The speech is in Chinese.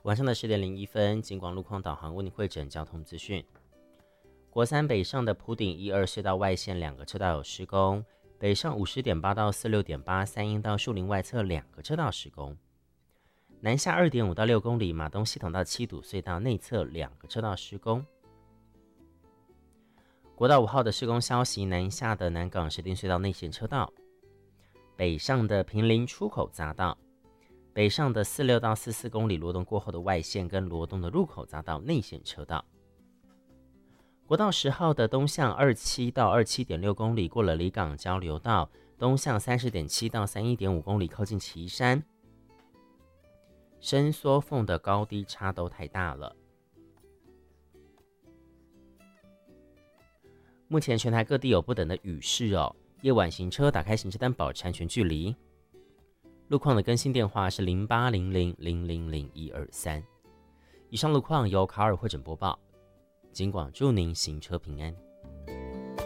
晚上的10:01，警广路况导航为你汇整交通资讯。国三北上的埔顶1、2隧道外线2个车道有施工，北上50.8到46.8三鶯到树林外侧2个车道施工。南下2.5到6公里，马东系统到七堵隧道内侧2个车道施工。国道5号的施工消息，南下的南港石碇隧道内线车道，北上的坪林出口匝道，北上的46到44公里罗东过后的外线跟罗东的入口匝道内线车道。国道10号的东向27到27.6公里，过了离港交流道，东向30.7到31.5公里，靠近旗山。伸缩缝的高低差都太大了。目前全台各地有不等的雨势哦，夜晚行车打开行车单保持安全距离。路况的更新电话是0800000123。以上路况由卡尔汇整播报，警广祝您行车平安。